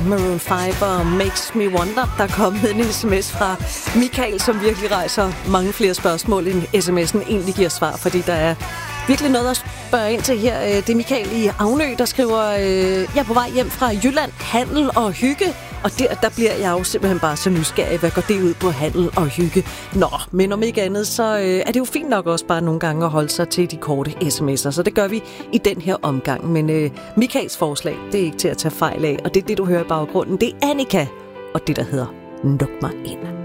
Maroon 5 og Makes Me Wonder. Der er kommet en sms fra Michael, som virkelig rejser mange flere spørgsmål, end sms'en egentlig giver svar, fordi der er virkelig noget at spørge ind til her. Det er Michael i Avnø, der skriver, jeg er på vej hjem fra Jylland, handel og hygge. Og der bliver jeg jo simpelthen bare så nysgerrig, hvad går det ud på, handel og hygge? Nå, men om ikke andet, så er det jo fint nok også bare nogle gange at holde sig til de korte sms'er. Så det gør vi i den her omgang. Men Michaels forslag, det er ikke til at tage fejl af. Og det er det, du hører i baggrunden. Det er Annika og det, der hedder Luk mig ind.